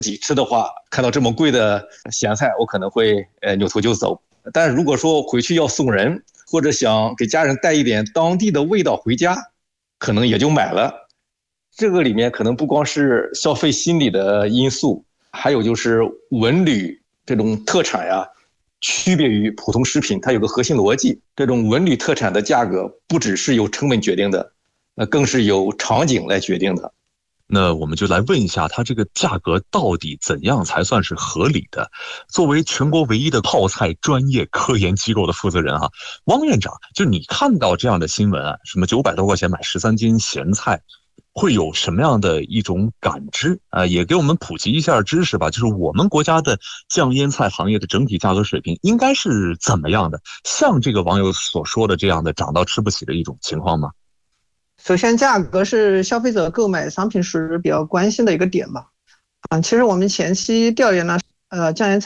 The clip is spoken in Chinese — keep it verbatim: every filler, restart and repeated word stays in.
己吃的话，看到这么贵的咸菜，我可能会呃扭头就走。但是如果说回去要送人，或者想给家人带一点当地的味道回家，可能也就买了。这个里面可能不光是消费心理的因素，还有就是文旅这种特产呀，区别于普通食品，它有个核心逻辑。这种文旅特产的价格不只是由成本决定的，那更是由场景来决定的。 那我们就来问一下，它这个价格到底怎样才算是合理的？作为全国唯一的泡菜专业科研机构的负责人哈，汪院长，就你看到这样的新闻啊，什么九百多块钱买十三斤咸菜，会有什么样的一种感知啊？也给我们普及一下知识吧。就是我们国家的酱腌菜行业的整体价格水平应该是怎么样的？像这个网友所说的这样的涨到吃不起的一种情况吗？ 首先，价格是消费者购买商品时比较关心的一个点吧。啊，其实我们前期调研呢，呃，酱腌